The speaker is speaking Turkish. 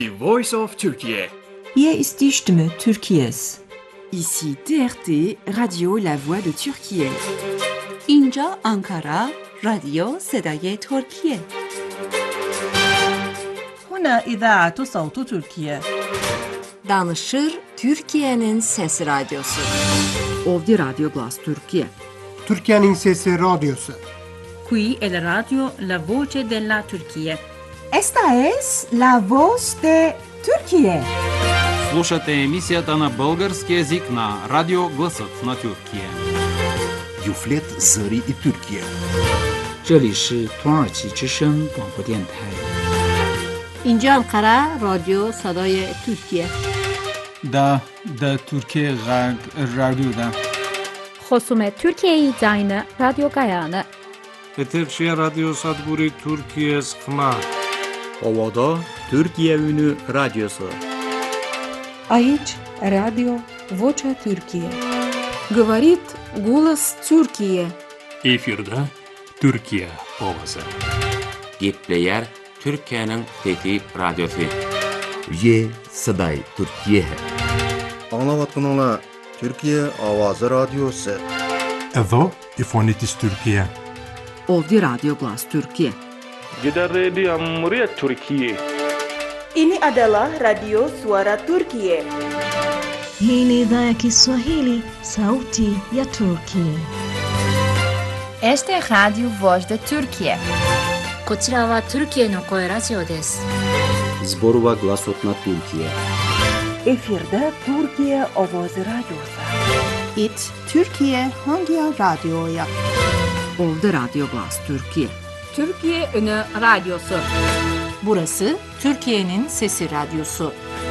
The Voice of Turkey. Hier ist die Stimme Türkiye's. Ici TRT, Radio La Voix de Türkiye. اینجا آنکارا، رادیو صدای ترکیه. هنا إذاعة صوت تركيا. Danışır Türkiye'nin Sesi Radyosu. Ovdje Radio Glas Türkiye. Türkiye'nin Sesi Radyosu. Qui è la radio La Voce della Turchia. Esta es La Voz de Türkiye. Слушате емисията на български език на Радио Гласът на Türkiye. Юфлет Зари и Türkiye. 这里是土耳其之声广播电台。 اینجا انقره رادیو صدای ترکیه. دا Türkiye Radyo'da. خصوم Türkiye Zayını Radyo Gayane. Eterşehir Radyo Sadburi Türkiye Sıkma. Ovada Türkiye Ünü Radyosu. Aici Radio Vocea Türkiye. Говорит голос Türkiye. Efirde Türkiye Ovası. Gepleyer Türkiye'nin Fethi Radyosu. Ye Saday Türkiye. Anlavatkanlar Türkiye Avazı Radyosu. Evo İfonitis Türkiye. Ovdje Radio Glas Türkiye. Gida Radio Amuriya Türkiye. Ini adalah Radio Suara Turkiye. Hii ni idhaa ya Kiswahili, Sauti ya Turkiye. Este es Radio Voz de Turkiye. こちらはトルキエの声ラジオです。 Zborova Glasot na Türkiye. Efirde Türkiye Ovoz Radyosu. It Türkiye hangi radyoya? Ovdje Radio Glas Türkiye. Türkiye Ünü Radyosu. Burası Türkiye'nin Sesi Radyosu.